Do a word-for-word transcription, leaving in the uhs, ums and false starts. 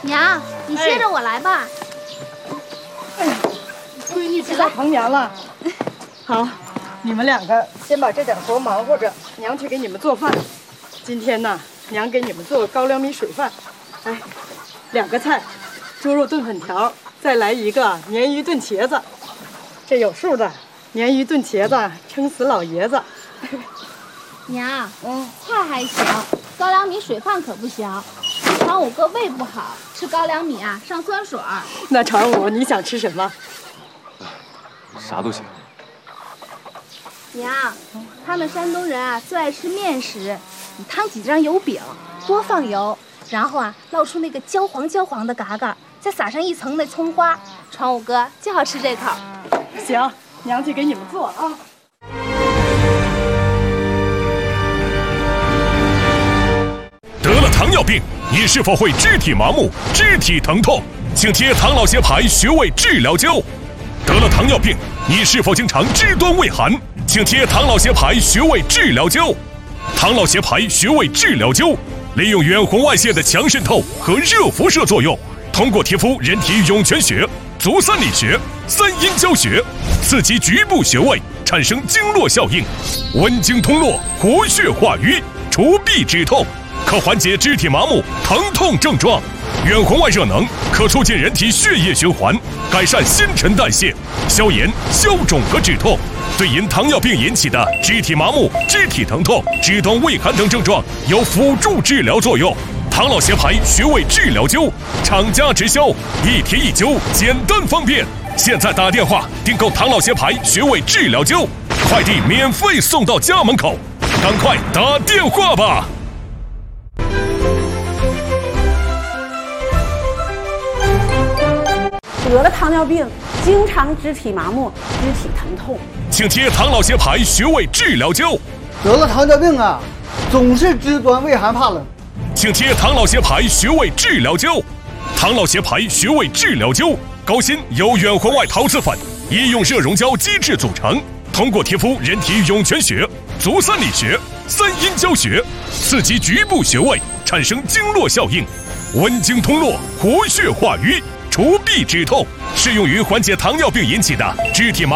娘，你接着我来吧。 哎，闺女知道疼娘了。好，你们两个先把这点活忙活着，娘去给你们做饭。今天呢，娘给你们做高粱米水饭。哎，两个菜，猪肉炖粉条，再来一个鲶鱼炖茄子。这有数的，鲶鱼炖茄子撑死老爷子。 娘，嗯，菜还行，高粱米水饭可不行。传武哥胃不好，吃高粱米啊上酸水儿。 那传武，你想吃什么？ 啥都行。 娘，他们山东人啊最爱吃面食，你摊几张油饼，多放油，然后啊烙出那个焦黄焦黄的嘎嘎，再撒上一层那葱花，传武哥就好吃这口。 行，娘去给你们做啊。 得了糖尿病，你是否会肢体麻木、肢体疼痛？请贴唐老协牌穴位治疗胶。得了糖尿病，你是否经常肢端畏寒？请贴唐老协牌穴位治疗胶。唐老协牌穴位治疗胶利用远红外线的强渗透和热辐射作用，通过贴敷人体涌泉穴、足三里穴、三阴交穴，刺激局部穴位，产生经络效应，温经通络，活血化瘀，除痹止痛，可缓解肢体麻木、疼痛症状。远红外热能可促进人体血液循环，改善新陈代谢，消炎、消肿和止痛。对因糖尿病引起的肢体麻木、肢体疼痛、肢端畏寒等症状有辅助治疗作用。唐老协牌穴位治疗胶，厂家直销，一贴一灸，简单方便。现在打电话订购唐老协牌穴位治疗胶，快递免费送到家门口，赶快打电话吧！ 得了糖尿病，经常肢体麻木、肢体疼痛， 请贴唐老协牌穴位治疗胶。 得了糖尿病啊，总是肢端畏寒怕冷， 请贴唐老协牌穴位治疗胶。唐老协牌穴位治疗胶，高锌由远红外陶瓷粉、医用热熔胶基质组成，通过贴敷人体涌泉穴、足三里穴、三阴交穴，刺激局部穴位，产生经络效应，温经通络，活血化瘀，除痹止痛，适用于缓解糖尿病引起的肢体麻